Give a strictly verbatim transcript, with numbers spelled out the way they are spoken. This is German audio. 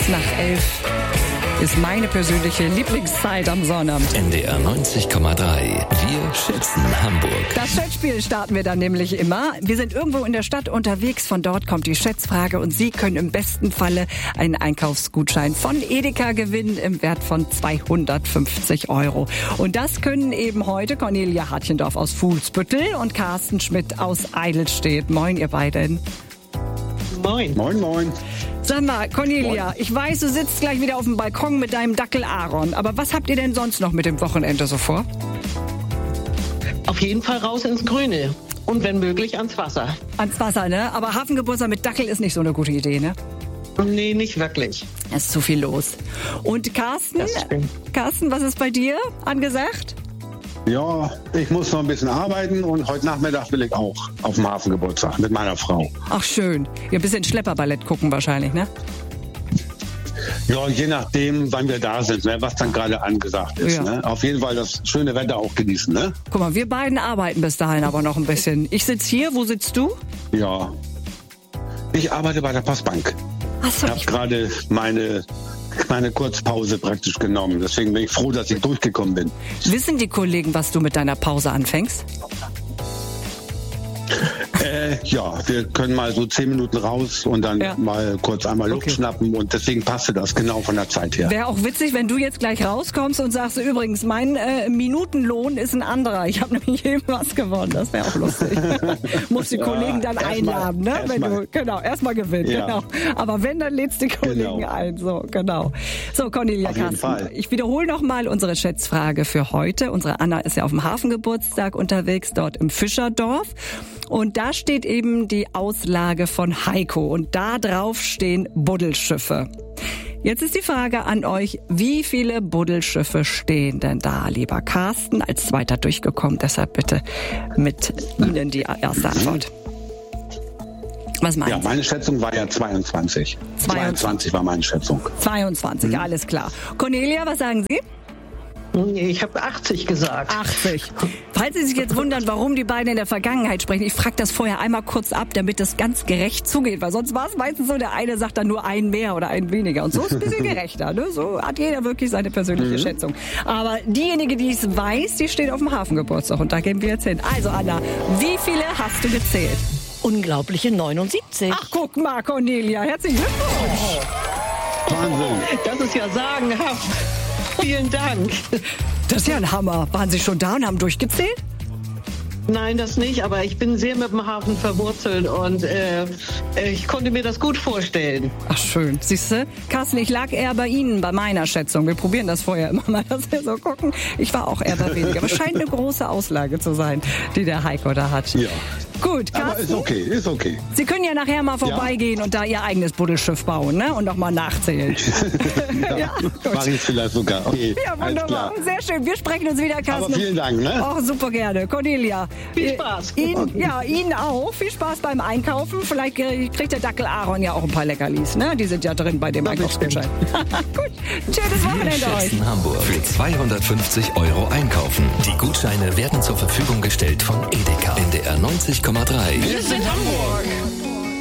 Kurz nach elf ist meine persönliche Lieblingszeit am Sonnabend. N D R neunzig Komma drei. Wir schätzen Hamburg. Das Schätzspiel starten wir dann nämlich immer. Wir sind irgendwo in der Stadt unterwegs. Von dort kommt die Schätzfrage und Sie können im besten Falle einen Einkaufsgutschein von Edeka gewinnen im Wert von zweihundertfünfzig Euro. Und das können eben heute Cornelia Hartchendorf aus Fuhlsbüttel und Carsten Schmidt aus Eidelstedt. Moin, ihr beiden. Moin. Moin, moin. Sag mal, Cornelia, ich weiß, du sitzt gleich wieder auf dem Balkon mit deinem Dackel Aaron. Aber was habt ihr denn sonst noch mit dem Wochenende so vor? Auf jeden Fall raus ins Grüne. Und wenn möglich ans Wasser. Ans Wasser, ne? Aber Hafengeburtstag mit Dackel ist nicht so eine gute Idee, ne? Nee, nicht wirklich. Es ist zu viel los. Und Carsten? Das stimmt. Carsten, was ist bei dir angesagt? Ja, ich muss noch ein bisschen arbeiten und heute Nachmittag will ich auch auf dem Hafengeburtstag mit meiner Frau. Ach schön. Ihr ein bisschen Schlepperballett gucken wahrscheinlich, ne? Ja, je nachdem, wann wir da sind, ne, was dann gerade angesagt ist. Ja. Ne? Auf jeden Fall das schöne Wetter auch genießen, ne? Guck mal, wir beiden arbeiten bis dahin aber noch ein bisschen. Ich sitze hier, wo sitzt du? Ja. Ich arbeite bei der Postbank. Ach so, Ich habe gerade meine, meine Kurzpause praktisch genommen. Deswegen bin ich froh, dass ich durchgekommen bin. wissen die Kollegen, was du mit deiner Pause anfängst? Äh, ja, wir können mal so zehn Minuten raus und dann Ja. mal kurz einmal Luft Okay. schnappen und deswegen passte das genau von der Zeit her. Wäre auch witzig, wenn du jetzt gleich rauskommst und sagst, übrigens, mein äh, Minutenlohn ist ein anderer. Ich habe nämlich eben was gewonnen. Das wäre auch lustig. Muss die Ja, Kollegen dann erst einladen, mal, ne? erst Wenn mal. du, genau, erstmal gewinnen. Ja. Genau. Aber wenn, dann lädst die Kollegen Genau. ein. So, genau. So, Cornelia, Auf jeden Carsten, Fall. ich wiederhole nochmal unsere Schätzfrage für heute. Unsere Anna ist ja auf dem Hafengeburtstag unterwegs, dort im Fischerdorf. Und da steht eben die Auslage von Heiko. Und da drauf stehen Buddelschiffe. Jetzt ist die Frage an euch, wie viele Buddelschiffe stehen denn da, lieber Carsten, als Zweiter durchgekommen? Deshalb bitte mit Ihnen die erste Antwort. Was Ja, meinen Sie? meine Schätzung war ja zweiundzwanzig. zweiundzwanzig war meine Schätzung. zweiundzwanzig, alles klar. Cornelia, was sagen Sie? Ich habe achtzig gesagt. achtzig. Falls Sie sich jetzt wundern, warum die beiden in der Vergangenheit sprechen, ich frage das vorher einmal kurz ab, damit das ganz gerecht zugeht, weil sonst war es meistens so, der eine sagt dann nur ein mehr oder ein weniger und so ist es ein bisschen gerechter. Ne? So hat jeder wirklich seine persönliche Mhm. Schätzung. Aber diejenige, die es weiß, die steht auf dem Hafengeburtstag und da gehen wir jetzt hin. Also Anna, wie viele hast du gezählt? Unglaubliche neunundsiebzig. Ach, guck mal, Cornelia, herzlichen Glückwunsch. Wahnsinn. Das ist ja sagenhaft. Vielen Dank. Das ist ja ein Hammer. Waren Sie schon da und haben durchgezählt? Nein, das nicht, aber ich bin sehr mit dem Hafen verwurzelt und äh, ich konnte mir das gut vorstellen. Ach schön, siehst du? Carsten, ich lag eher bei Ihnen, bei meiner Schätzung. Wir probieren das vorher immer mal, dass wir so gucken. Ich war auch eher bei weniger. Aber es scheint eine große Auslage zu sein, die der Heiko da hat. Ja. Gut, Aber Carsten, ist okay, ist okay. Sie können ja nachher mal vorbeigehen und da Ihr eigenes Buddelschiff bauen, ne? Und nochmal nachzählen. Ja, gut. Mach ich vielleicht sogar. Okay, Ja, alles wunderbar. klar. Sehr schön. Wir sprechen uns wieder, Carsten. Aber vielen Dank, ne? Oh, super gerne. Cornelia. Viel Spaß. Äh, Ihnen, ja, Ihnen auch. Viel Spaß beim Einkaufen. Vielleicht äh, kriegt der Dackel Aaron ja auch ein paar Leckerlis, ne? Die sind ja drin bei dem Na, Einkaufsgutschein. Gut. Schönes Wir Wochenende euch. schätzen Hamburg. Für zweihundertfünfzig Euro einkaufen. Die Gutscheine werden zur Verfügung gestellt von Edeka. N D R neunzig Komma drei. Wir sind Hamburg.